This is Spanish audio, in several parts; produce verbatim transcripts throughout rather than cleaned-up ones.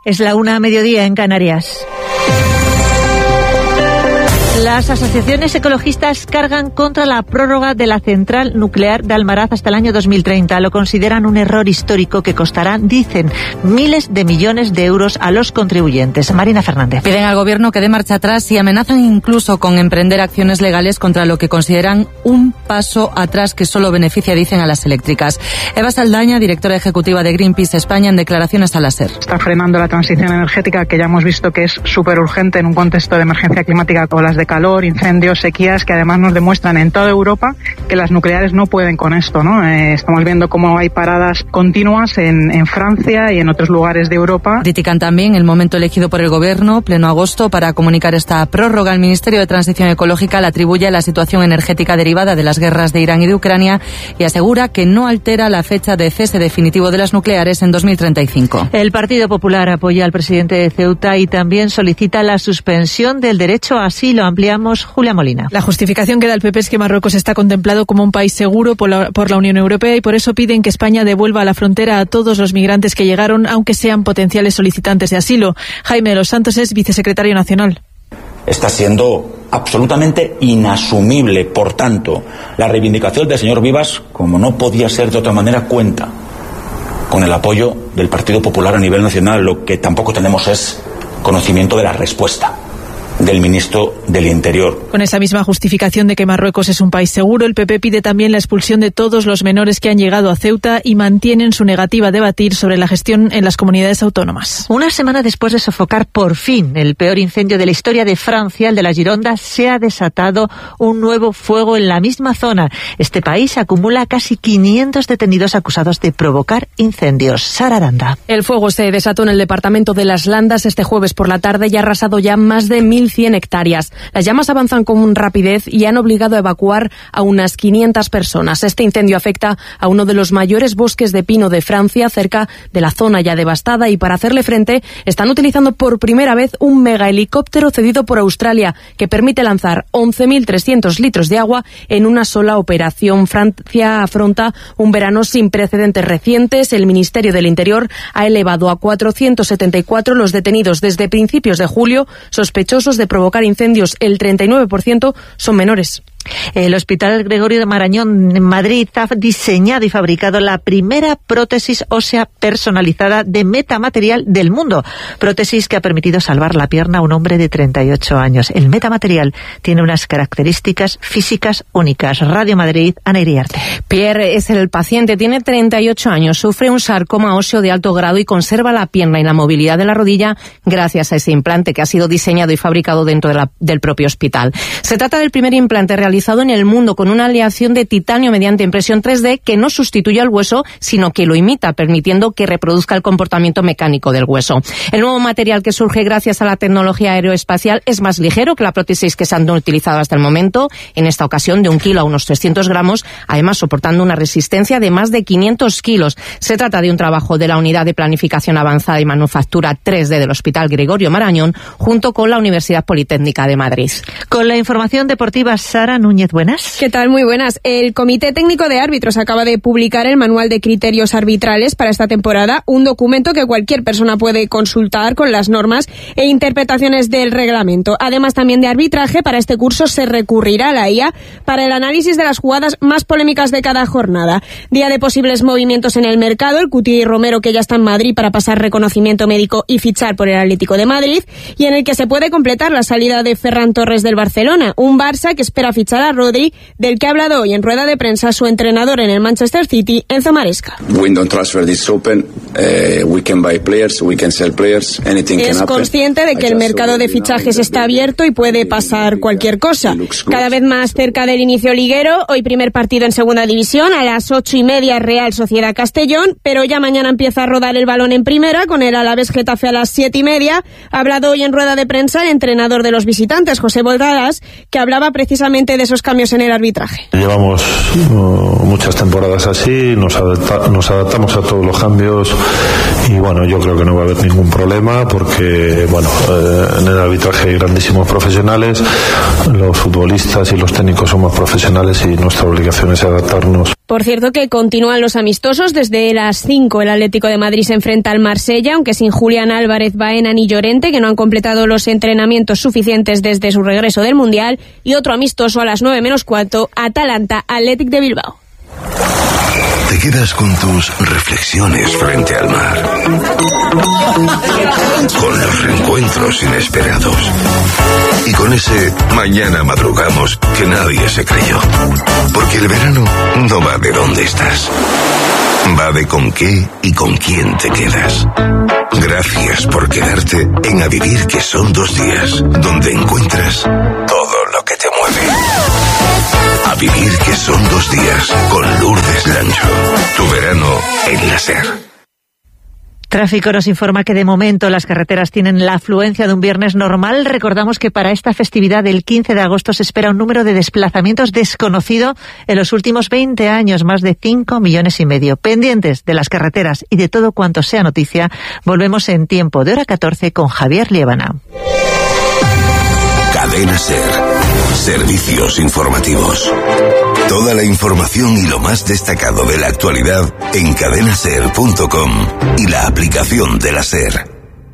Es la una a mediodía en Canarias. Las asociaciones ecologistas cargan contra la prórroga de la central nuclear de Almaraz hasta el año dos mil treinta. Lo consideran un error histórico que costará, dicen, miles de millones de euros a los contribuyentes. Marina Fernández. Piden al gobierno que dé marcha atrás y amenazan incluso con emprender acciones legales contra lo que consideran un paso atrás que solo beneficia, dicen, a las eléctricas. Eva Saldaña, directora ejecutiva de Greenpeace España, en declaraciones a la SER. Está frenando la transición energética, que ya hemos visto que es súper urgente en un contexto de emergencia climática como las de calor, incendios, sequías, que además nos demuestran en toda Europa que las nucleares no pueden con esto, ¿no? Eh, estamos viendo cómo hay paradas continuas en, en Francia y en otros lugares de Europa. Critican también el momento elegido por el gobierno, pleno agosto, para comunicar esta prórroga. El Ministerio de Transición Ecológica le atribuye a la situación energética derivada de las guerras de Irán y de Ucrania y asegura que no altera la fecha de cese definitivo de las nucleares en dos mil treinta y cinco. El Partido Popular apoya al presidente de Ceuta y también solicita la suspensión del derecho a asilo. Ampliamos, Julia Molina. La justificación que da el P P es que Marruecos está contemplado como un país seguro por la, por la Unión Europea y por eso piden que España devuelva a la frontera a todos los migrantes que llegaron, aunque sean potenciales solicitantes de asilo. Jaime de los Santos es vicesecretario nacional. Está siendo absolutamente inasumible, por tanto, la reivindicación del señor Vivas, como no podía ser de otra manera, cuenta con el apoyo del Partido Popular a nivel nacional. Lo que tampoco tenemos es conocimiento de la respuesta del ministro del Interior. Con esa misma justificación de que Marruecos es un país seguro, el P P pide también la expulsión de todos los menores que han llegado a Ceuta y mantienen su negativa a debatir sobre la gestión en las comunidades autónomas. Una semana después de sofocar por fin el peor incendio de la historia de Francia, el de la Gironda, se ha desatado un nuevo fuego en la misma zona. Este país acumula casi quinientos detenidos acusados de provocar incendios. Sara Aranda. El fuego se desató en el departamento de Las Landas este jueves por la tarde y ha arrasado ya más de mil cien hectáreas. Las llamas avanzan con rapidez y han obligado a evacuar a unas quinientas personas. Este incendio afecta a uno de los mayores bosques de pino de Francia, cerca de la zona ya devastada, y para hacerle frente están utilizando por primera vez un mega helicóptero cedido por Australia que permite lanzar once mil trescientos litros de agua en una sola operación. Francia afronta un verano sin precedentes recientes. El Ministerio del Interior ha elevado a cuatrocientos setenta y cuatro los detenidos desde principios de julio, sospechosos de provocar incendios. El treinta y nueve por ciento son menores. El Hospital Gregorio de Marañón en Madrid ha diseñado y fabricado la primera prótesis ósea personalizada de metamaterial del mundo. Prótesis que ha permitido salvar la pierna a un hombre de treinta y ocho años. El metamaterial tiene unas características físicas únicas. Radio Madrid, Ana Iriarte. Pierre es el paciente, tiene treinta y ocho años, sufre un sarcoma óseo de alto grado y conserva la pierna y la movilidad de la rodilla gracias a ese implante que ha sido diseñado y fabricado dentro de la, del propio hospital. Se trata del primer implante realizado realizado en el mundo con una aleación de titanio mediante impresión tres D que no sustituye al hueso, sino que lo imita, permitiendo que reproduzca el comportamiento mecánico del hueso. El nuevo material que surge gracias a la tecnología aeroespacial es más ligero que la prótesis que se han utilizado hasta el momento, en esta ocasión de un kilo a unos trescientos gramos, además soportando una resistencia de más de quinientos kilos. Se trata de un trabajo de la Unidad de Planificación Avanzada y Manufactura tres D del Hospital Gregorio Marañón, junto con la Universidad Politécnica de Madrid. Con la información deportiva, Sara Núñez, buenas. ¿Qué tal? Muy buenas. El Comité Técnico de Árbitros acaba de publicar el Manual de Criterios Arbitrales para esta temporada, un documento que cualquier persona puede consultar con las normas e interpretaciones del reglamento. Además, también de arbitraje, para este curso se recurrirá a la I A para el análisis de las jugadas más polémicas de cada jornada. Día de posibles movimientos en el mercado, el Cuti Romero, que ya está en Madrid para pasar reconocimiento médico y fichar por el Atlético de Madrid, y en el que se puede completar la salida de Ferran Torres del Barcelona, un Barça que espera fichar a Rodri, del que ha hablado hoy en rueda de prensa su entrenador en el Manchester City, Enzo Maresca. Window transfer is open. Uh, we can buy players, we can sell players. Anything can happen. Es consciente de que el mercado de fichajes está abierto y puede pasar cualquier cosa. Cada vez más cerca del inicio liguero, hoy primer partido en segunda división, a las ocho y media Real Sociedad Castellón, pero ya mañana empieza a rodar el balón en primera, con el Alavés Getafe a las siete y media. Ha hablado hoy en rueda de prensa el entrenador de los visitantes, José Bordalas, que hablaba precisamente de esos cambios en el arbitraje. Llevamos uh, muchas temporadas así, nos, adapta, nos adaptamos a todos los cambios y bueno, yo creo que no va a haber ningún problema porque, bueno, eh, en el arbitraje hay grandísimos profesionales, los futbolistas y los técnicos somos profesionales y nuestra obligación es adaptarnos. Por cierto que continúan los amistosos. Desde las cinco el Atlético de Madrid se enfrenta al Marsella, aunque sin Julián Álvarez, Baena ni Llorente, que no han completado los entrenamientos suficientes desde su regreso del Mundial. Y otro amistoso a las nueve menos cuarto, Atalanta Athletic de Bilbao. Te quedas con tus reflexiones frente al mar, con los reencuentros inesperados y con ese mañana madrugamos que nadie se creyó. Porque el verano no va de dónde estás, va de con qué y con quién te quedas. Gracias por quedarte en A Vivir, que son dos días, donde encuentras todo lo que te mueve. A Vivir, que son dos días, con Lourdes Lancho. Tu verano en la SER. Tráfico nos informa que de momento las carreteras tienen la afluencia de un viernes normal. Recordamos que para esta festividad del quince de agosto se espera un número de desplazamientos desconocido en los últimos veinte años, más de cinco millones y medio. Pendientes de las carreteras y de todo cuanto sea noticia, volvemos en tiempo de hora catorce con Javier Liébana. Cadena SER. Servicios informativos. Toda la información y lo más destacado de la actualidad en cadena ser punto com y la aplicación de la SER.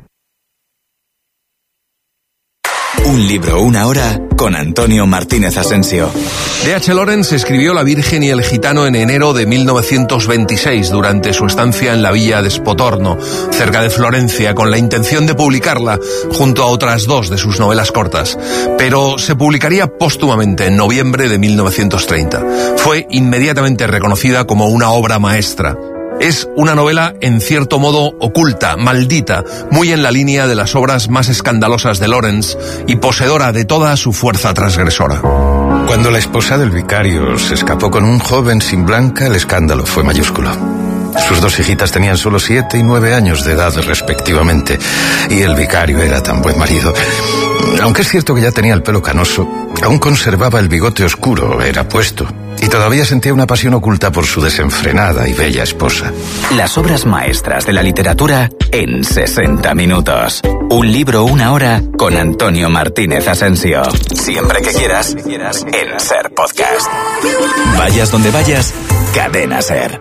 Un libro, una hora, con Antonio Martínez Asensio. D H Lawrence escribió La Virgen y el Gitano en enero de mil novecientos veintiséis, durante su estancia en la villa de Spotorno, cerca de Florencia, con la intención de publicarla junto a otras dos de sus novelas cortas. Pero se publicaría póstumamente en noviembre de mil novecientos treinta. Fue inmediatamente reconocida como una obra maestra. Es una novela en cierto modo oculta, maldita, muy en la línea de las obras más escandalosas de Lawrence y poseedora de toda su fuerza transgresora. Cuando la esposa del vicario se escapó con un joven sin blanca, el escándalo fue mayúsculo. Sus dos hijitas tenían solo siete y nueve años de edad respectivamente, y el vicario era tan buen marido. Aunque es cierto que ya tenía el pelo canoso, aún conservaba el bigote oscuro, era puesto, y todavía sentía una pasión oculta por su desenfrenada y bella esposa. Las obras maestras de la literatura en sesenta minutos. Un libro, una hora, con Antonio Martínez Asensio. Siempre que quieras, en SER Podcast. Vayas donde vayas, Cadena SER.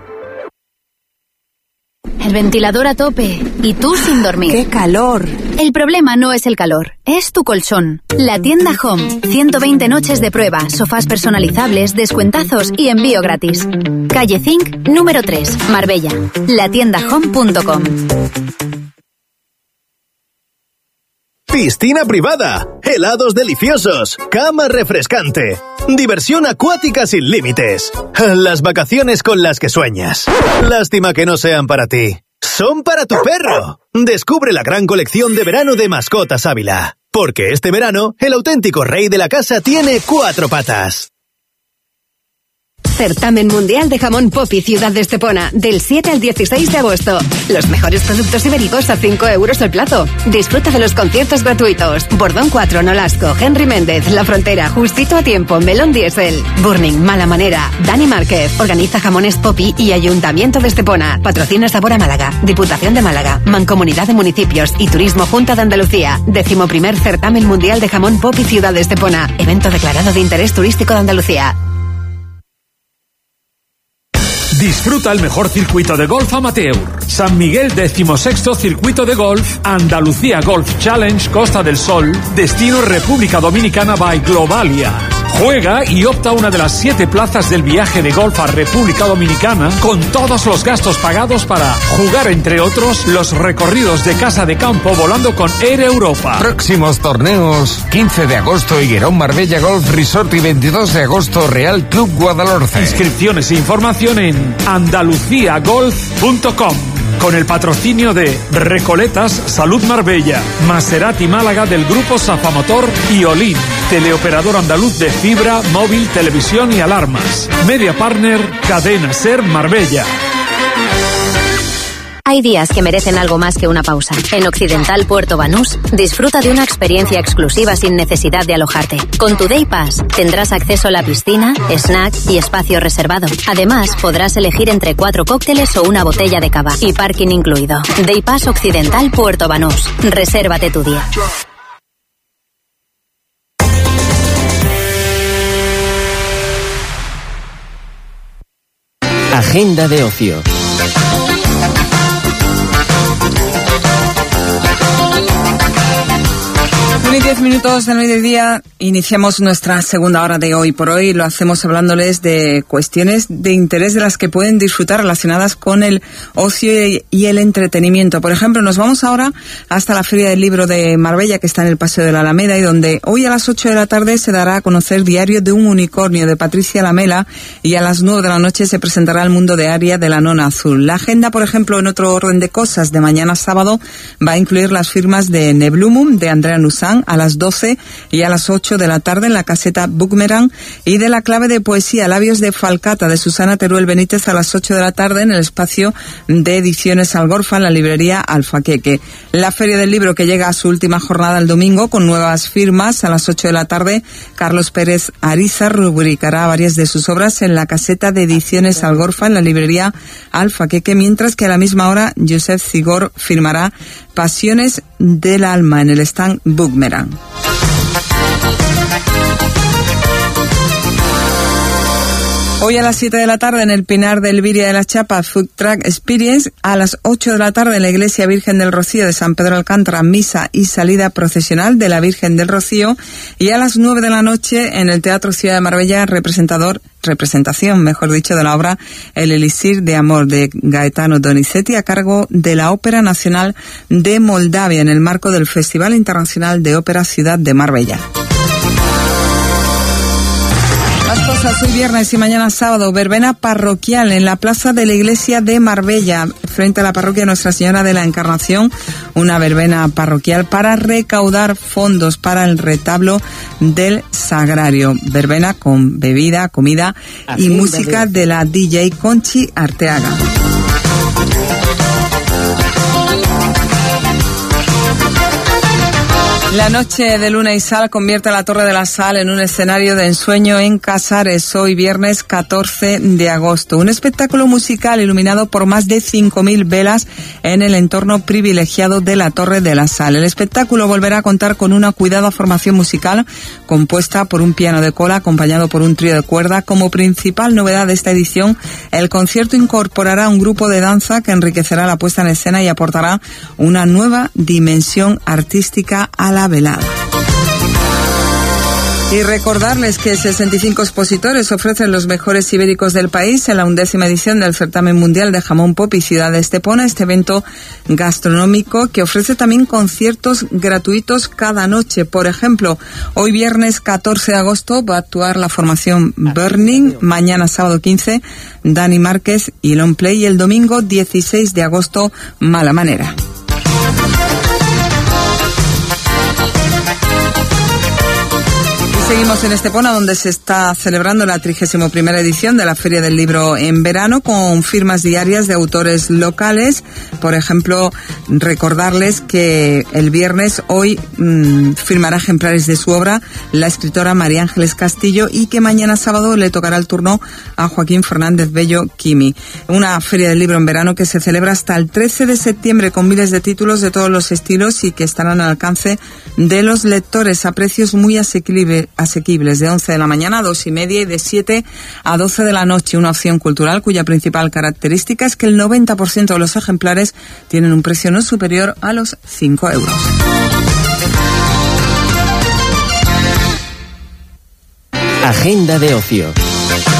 El ventilador a tope y tú sin dormir. ¡Qué calor! El problema no es el calor, es tu colchón. La tienda Home. ciento veinte noches de prueba, sofás personalizables, descuentazos y envío gratis. Calle Zinc, número tres, Marbella. la tienda home punto com. Piscina privada, helados deliciosos, cama refrescante, diversión acuática sin límites, las vacaciones con las que sueñas. Lástima que no sean para ti. Son para tu perro. Descubre la gran colección de verano de Mascotas Ávila. Porque este verano, el auténtico rey de la casa tiene cuatro patas. Certamen Mundial de Jamón Popi Ciudad de Estepona, del siete al dieciséis de agosto. Los mejores productos ibéricos a cinco euros el plato. Disfruta de los conciertos gratuitos. Bordón cuatro, Nolasco, Henry Méndez, La Frontera, Justito a Tiempo, Melón Diesel, Burning, Mala Manera, Dani Márquez. Organiza Jamones Popi y Ayuntamiento de Estepona. Patrocina Sabor a Málaga, Diputación de Málaga, Mancomunidad de Municipios y Turismo Junta de Andalucía. Décimo primer Certamen Mundial de Jamón Popi Ciudad de Estepona. Evento declarado de interés turístico de Andalucía. Disfruta el mejor circuito de golf amateur. San Miguel decimosexto Circuito de Golf, Andalucía Golf Challenge Costa del Sol, destino República Dominicana by Globalia. Juega y opta a una de las siete plazas del viaje de golf a República Dominicana, con todos los gastos pagados para jugar, entre otros, los recorridos de casa de campo volando con Air Europa. Próximos torneos: quince de agosto Higuerón Marbella Golf Resort y veintidós de agosto Real Club Guadalhorce. Inscripciones e información en andalucía golf punto com. Con el patrocinio de Recoletas Salud Marbella, Maserati Málaga del Grupo Safamotor y Olin, teleoperador andaluz de fibra, móvil, televisión y alarmas. Media Partner, Cadena SER Marbella. Hay días que merecen algo más que una pausa. En Occidental Puerto Banús, disfruta de una experiencia exclusiva sin necesidad de alojarte. Con tu Day Pass tendrás acceso a la piscina, snack y espacio reservado. Además, podrás elegir entre cuatro cócteles o una botella de cava. Y parking incluido. Day Pass Occidental Puerto Banús. Resérvate tu día. Agenda de ocio. Bueno, y diez minutos del mediodía, iniciamos nuestra segunda hora de Hoy por Hoy. Lo hacemos hablándoles de cuestiones de interés de las que pueden disfrutar relacionadas con el ocio y el entretenimiento. Por ejemplo, nos vamos ahora hasta la Feria del Libro de Marbella, que está en el Paseo de la Alameda, y donde hoy a las ocho de la tarde se dará a conocer Diario de un unicornio, de Patricia Lamela, y a las nueve de la noche se presentará El mundo de Aria, de la Nona Azul. La agenda, por ejemplo, en otro orden de cosas, de mañana sábado, va a incluir las firmas de Neblumum, de Andrea Nussan, a las doce y a las ocho de la tarde en la caseta Boomerang, y de La clave de poesía, Labios de Falcata, de Susana Teruel Benítez, a las ocho de la tarde en el espacio de Ediciones Algorfa, en la librería Alfaqueque. La Feria del Libro, que llega a su última jornada el domingo con nuevas firmas, a las ocho de la tarde Carlos Pérez Ariza rubricará varias de sus obras en la caseta de Ediciones Algorfa, en la librería Alfaqueque, mientras que a la misma hora Josep Cigor firmará Pasiones del alma en el stand Boomerang. Hoy a las siete de la tarde en el Pinar de Elviria de la Chapa, Food Truck Experience. A las ocho de la tarde en la Iglesia Virgen del Rocío de San Pedro Alcántara, misa y salida procesional de la Virgen del Rocío. Y a las nueve de la noche en el Teatro Ciudad de Marbella, representador, representación, mejor dicho, de la obra El Elixir de Amor, de Gaetano Donizetti, a cargo de la Ópera Nacional de Moldavia, en el marco del Festival Internacional de Ópera Ciudad de Marbella. Más cosas, hoy viernes y mañana sábado, verbena parroquial en la plaza de la iglesia de Marbella, frente a la parroquia Nuestra Señora de la Encarnación, una verbena parroquial para recaudar fondos para el retablo del Sagrario. Verbena con bebida, comida y música de la D J Conchi Arteaga. La noche de Luna y Sal convierte a la Torre de la Sal en un escenario de ensueño en Casares, hoy viernes catorce de agosto. Un espectáculo musical iluminado por más de cinco mil velas en el entorno privilegiado de la Torre de la Sal. El espectáculo volverá a contar con una cuidada formación musical compuesta por un piano de cola acompañado por un trío de cuerda. Como principal novedad de esta edición, el concierto incorporará un grupo de danza que enriquecerá la puesta en escena y aportará una nueva dimensión artística a la velada. Y recordarles que sesenta y cinco expositores ofrecen los mejores ibéricos del país en la undécima edición del Certamen Mundial de Jamón Pop y Ciudad de Estepona, este evento gastronómico que ofrece también conciertos gratuitos cada noche. Por ejemplo, hoy viernes catorce de agosto va a actuar la formación Burning, mañana sábado quince Dani Márquez y Long Play, y el domingo dieciséis de agosto Mala Manera. Seguimos en Estepona, donde se está celebrando la trigésima primera edición de la Feria del Libro en verano, con firmas diarias de autores locales. Por ejemplo, recordarles que el viernes, hoy, mmm, firmará ejemplares de su obra la escritora María Ángeles Castillo, y que mañana sábado le tocará el turno a Joaquín Fernández Bello Quimi. Una Feria del Libro en verano que se celebra hasta el trece de septiembre con miles de títulos de todos los estilos y que estarán al alcance de los lectores a precios muy asequibles. asequibles de once de la mañana a dos y media y de siete a doce de la noche. Una opción cultural cuya principal característica es que el noventa por ciento de los ejemplares tienen un precio no superior a los cinco euros. Agenda de ocio.